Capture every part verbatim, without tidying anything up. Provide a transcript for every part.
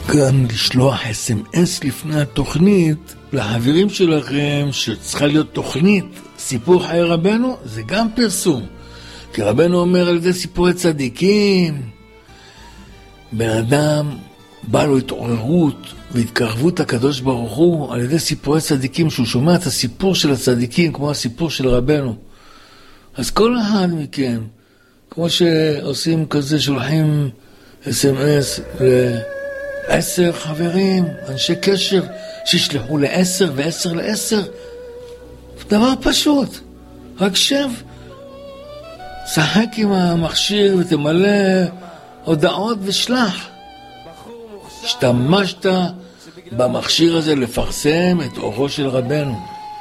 גם לשלוח אס אם אס לפני התוכנית לחברים שלכם שצריכה להיות תוכנית סיפור חיי רבנו, זה גם פרסום. כי רבנו אומר על זה סיפורי צדיקים. בן אדם בא לו התעוררות והתקרבות לקדוש ברוך הוא על ידי סיפורי צדיקים, שהוא שומע את הסיפור של הצדיקים כמו הסיפור של רבנו. אז כל אחד מכם, כמו שעושים כזה, שולחים אס אם אס לעשר חברים, אנשי קשר, שישלחו לעשר ועשר לעשר. דבר פשוט, רק שב, שחק עם המכשיר ותמלא הודעות ושלח. השתמשת במכשיר הזה לפרסם את אורו של רבנו.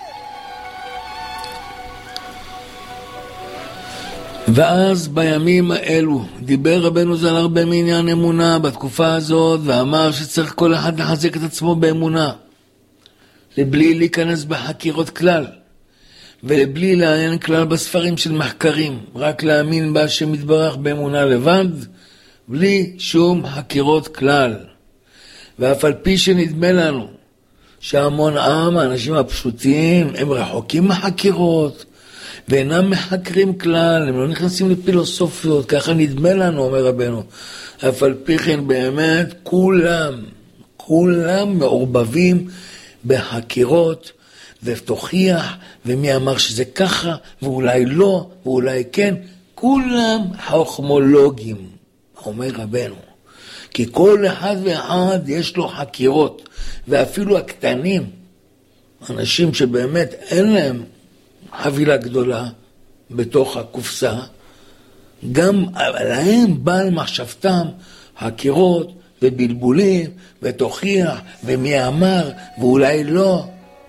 ואז בימים האלו דיבר רבנו ז"ל הרבה מעניין אמונה בתקופה הזאת, ואמר שצריך כל אחד לחזק את עצמו באמונה, לבלי להיכנס בחקירות כלל, ולבלי לעיין כלל בספרים של מחקרים, רק להאמין בהשם יתברך באמונה לבד, בלי שום חקירות כלל. ואף על פי שנדמה לנו שהמון עם, האנשים הפשוטים, הם רחוקים מחקירות, ואינם מחקרים כלל, הם לא נכנסים לפילוסופיות, ככה נדמה לנו, אומר רבנו. אף על פי כן באמת כולם, כולם מעורבבים בחקירות, ותוכיח, ומי אמר שזה ככה, ואולי לא, ואולי כן, כולם חוכמולוגים, אומר רבנו. כי כל אחד ואחד יש לו חקירות, ואפילו הקטנים, אנשים שבאמת אין להם חבילה גדולה בתוך הקופסה, גם להם בעל מחשבתם חקירות ובלבולים, ותוכיח, ומי אמר, ואולי לא.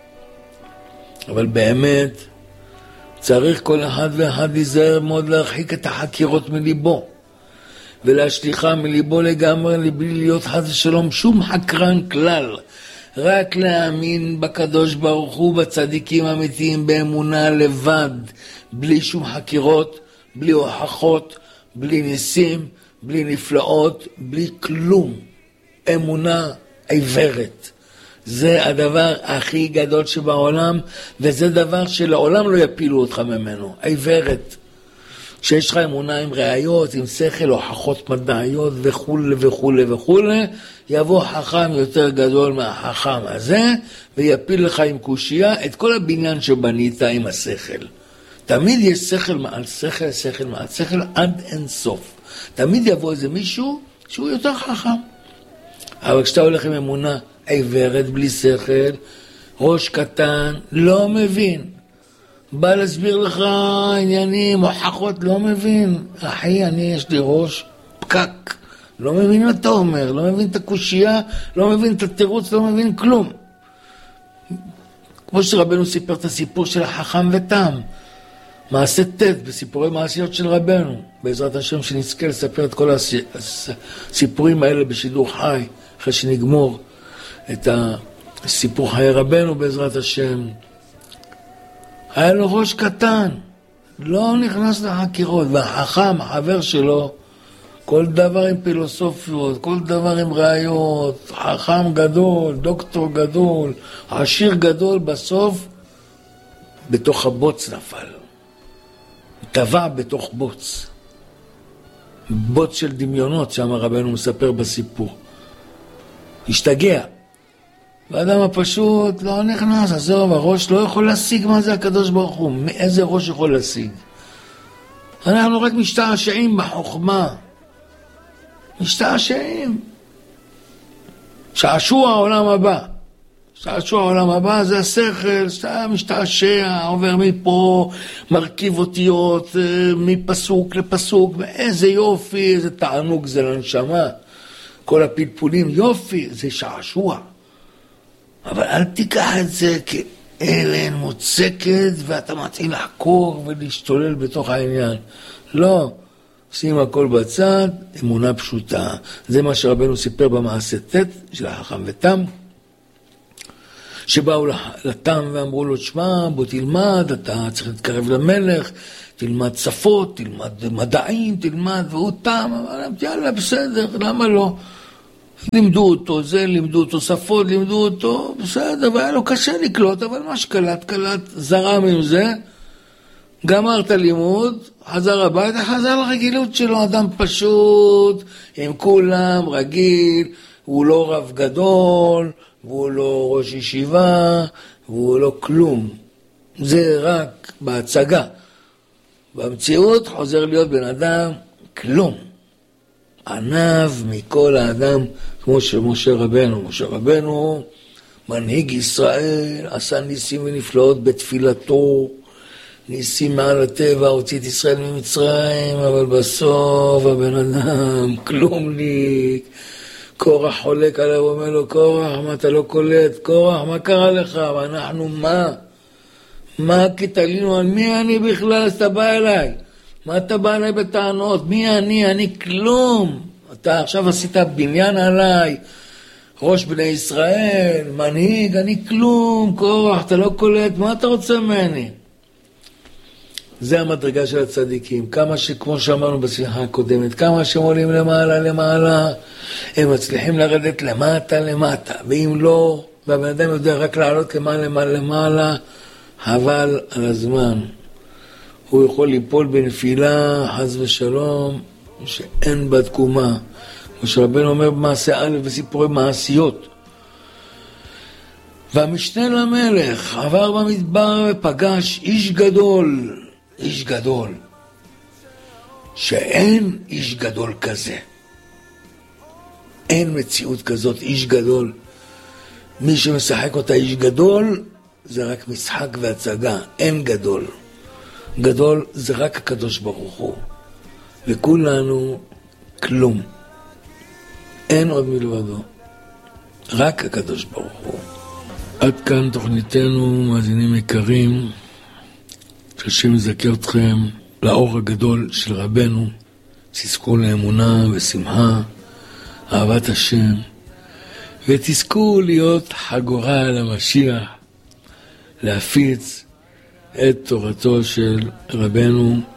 אבל באמת צריך כל אחד ואחד להיזהר מאוד להרחיק את החקירות מליבו, ולהשליחה מליבו לגמרי, לבלי להיות חס ושלום שום חקרן כלל, רק להאמין בקדוש ברוך הוא, בצדיקים אמיתיים, באמונה לבד, בלי שום חקירות, בלי הוכחות, בלי ניסים, בלי נפלאות, בלי כלום. אמונה עיוורת. זה הדבר הכי גדול שבעולם, וזה דבר שלעולם לא יפילו אותך ממנו, עיוורת. שיש לך אמונה עם ראיות, עם שכל, הוכחות מדעיות וכו' וכו' וכו', יבוא חכם יותר גדול מהחכם הזה, ויפיל לך עם קושייה את כל הבניין שבנית עם השכל. תמיד יש שכל מעל שכל, שכל מעל שכל, עד אין סוף. תמיד יבוא איזה מישהו שהוא יותר חכם. אבל כשאתה הולך עם אמונה עיוורת, בלי שכל, ראש קטן, לא מבין. בא להסביר לך עניינים, הוכחות, לא מבין. אחי, אני יש לי ראש פקק. לא מבין מה אתה אומר, לא מבין את הקושייה, לא מבין את התירוץ, לא מבין כלום. כמו שרבנו סיפר את הסיפור של החכם ותם, מעשה תת בסיפורי מעשיות של רבנו, בעזרת השם שנזכה לספר את כל הסיפורים האלה בשידור חי, אחרי שנגמור את הסיפור חיי רבנו בעזרת השם. היה לו ראש קטן, לא נכנס לחקירות, והחכם, החבר שלו, כל דבר עם פילוסופיות, כל דבר עם ראיות, חכם גדול, דוקטור גדול, עשיר גדול, בסוף בתוך הבוץ נפל. טבע בתוך בוץ. בוץ של דמיונות, שם רבנו מספר בסיפור. השתגע. והאדם הפשוט לא נכנס, עזוב, הראש לא יכול להשיג מה זה הקדוש ברוך הוא. מאיזה ראש יכול להשיג? אנחנו רק משתעשעים בחוכמה. משתעשעים. שעשוע העולם הבא. שעשוע העולם הבא זה השכל, שאתה משתעשע, עובר מפה, מרכיב אותיות, מפסוק לפסוק, ואיזה יופי, איזה תענוג זה לנשמה. כל הפלפולים, יופי, זה שעשוע. אבל אל תיקח את זה כאבן מוצקת, ואתה מתחיל לחקור ולהשתולל בתוך העניין. לא. שים הכל בצד, אמונה פשוטה. זה מה שרבנו סיפר במעשה תת של החכם ותם, שבאו לתם ואמרו לו, תשמע, בוא תלמד, אתה צריך להתקרב למלך, תלמד שפות, תלמד מדעים, תלמד, והוא תם, אבל יאללה, בסדר, למה לא? לימדו אותו, זה לימדו אותו, שפות לימדו אותו, בסדר, והיה לו קשה לקלוט, אבל מה שקלט, קלט, זרם עם זה, גמר את הלימוד, חזר הביתה, חזר לרגילות שלו, אדם פשוט, עם כולם, רגיל, הוא לא רב גדול, והוא לא ראש ישיבה, והוא לא כלום. זה רק בהצגה. במציאות חוזר להיות בן אדם כלום. ענב מכל האדם, כמו שמשה רבנו. משה רבנו, מנהיג ישראל, עשה ניסים ונפלאות בתפילתו, ניסים מעל הטבע, הוציא את ישראל ממצרים, אבל בסוף הבן אדם כלומניק. קורח חולק עליו, הוא אומר לו, קורח, מה אתה לא קולט? קורח, מה קרה לך? ואנחנו מה? מה כתלינו? על מי אני בכלל? אז אתה בא אליי. מה אתה בא אליי בטענות? מי אני? אני כלום. אתה עכשיו עשית בניין עליי, ראש בני ישראל, מנהיג, אני כלום. קורח, אתה לא קולט, מה אתה רוצה ממני? זה המדרגה של הצדיקים. כמה שכמו שאמרנו בשיחה הקודמת, כמה שהם עולים למעלה למעלה, הם מצליחים לרדת למטה למטה, ואם לא, והבן אדם יודע רק לעלות למעלה למעלה למעלה, אבל על הזמן הוא יכול ליפול בנפילה, חס ושלום, שאין בה תקומה. משה רבנו אומר במעשה א' בסיפורי מעשיות, והמשנה למלך עבר במדבר ופגש איש גדול, איש גדול, שאין איש גדול כזה, אין מציאות כזאת, איש גדול. מי שמשחק אותה איש גדול זה רק משחק והצגה, אין גדול. גדול זה רק הקדוש ברוך הוא, וכולנו כלום, אין עוד מלבדו, רק הקדוש ברוך הוא. עד כאן תוכניתנו, מאזינים יקרים, שהשם יזכה אתכם לאור הגדול של רבנו, תזכו לאמונה ושמחה, אהבת השם, ותזכו להיות חגורה על המשיח, להפיץ את תורתו של רבנו,